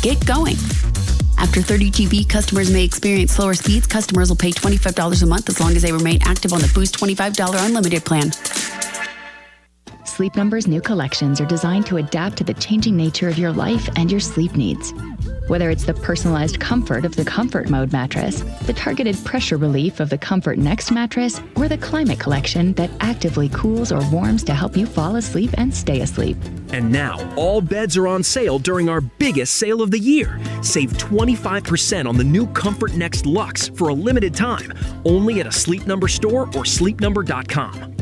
Get going. After 30 GB, customers may experience slower speeds. Customers will pay $25 a month as long as they remain active on the Boost $25 unlimited plan. Sleep Number's new collections are designed to adapt to the changing nature of your life and your sleep needs. Whether it's the personalized comfort of the Comfort Mode mattress, the targeted pressure relief of the Comfort Next mattress, or the Climate Collection that actively cools or warms to help you fall asleep and stay asleep. And now, all beds are on sale during our biggest sale of the year. Save 25% on the new Comfort Next Luxe for a limited time, only at a Sleep Number store or sleepnumber.com.